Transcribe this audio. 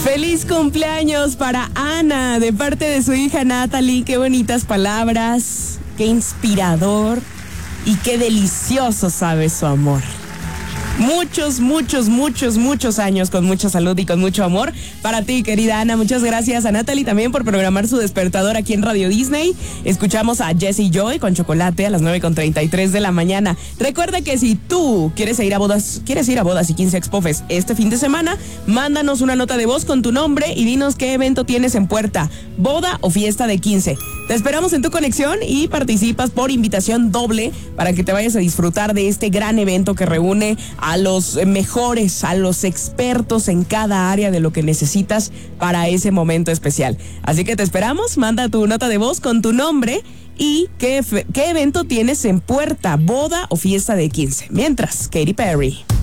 Feliz cumpleaños para Ana, de parte de su hija Natalie. Qué bonitas palabras, qué inspirador y qué delicioso sabe su amor. Muchos años con mucha salud y con mucho amor para ti, querida Ana. Muchas gracias a Natalie también por programar su despertador aquí en Radio Disney. Escuchamos a Jessie Joy con Chocolate a las 9:33 de la mañana. Recuerda que si tú quieres ir a bodas y 15 Expo Fest este fin de semana, mándanos una nota de voz con tu nombre y dinos qué evento tienes en puerta, boda o fiesta de 15. Te esperamos en tu conexión y participas por invitación doble para que te vayas a disfrutar de este gran evento que reúne a los mejores, a los expertos en cada área de lo que necesitas para ese momento especial. Así que te esperamos, manda tu nota de voz con tu nombre y qué evento tienes en puerta, boda o fiesta de 15. Mientras, Katy Perry.